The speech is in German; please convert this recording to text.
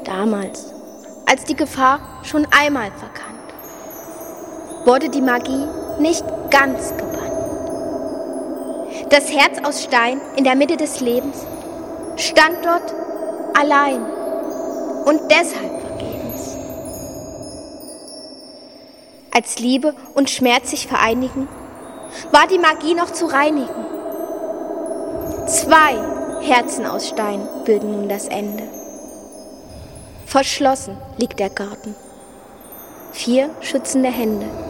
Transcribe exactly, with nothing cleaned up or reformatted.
Damals, als die Gefahr schon einmal verkannt, wurde die Magie nicht ganz gebannt. Das Herz aus Stein in der Mitte des Lebens stand dort allein und deshalb vergebens. Als Liebe und Schmerz sich vereinigen, war die Magie noch zu reinigen. Zwei Herzen aus Stein bilden nun das Ende. Verschlossen liegt der Garten, vier schützende Hände